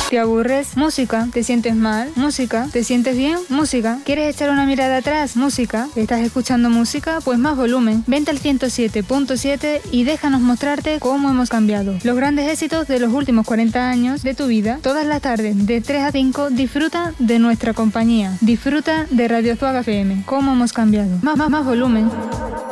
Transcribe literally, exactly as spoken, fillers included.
¿Te aburres? Música. ¿Te sientes mal? Música. ¿Te sientes bien? Música. ¿Quieres echar una mirada atrás? Música. ¿Estás escuchando música? Pues más volumen. Vente al ciento siete punto siete y déjanos mostrarte cómo hemos cambiado. Los grandes éxitos de los últimos cuarenta años de tu vida. Todas las tardes de tres a cinco disfruta de nuestra compañía. Disfruta de Radio Zuaga F M. ¿Cómo hemos cambiado? Más, más, más volumen.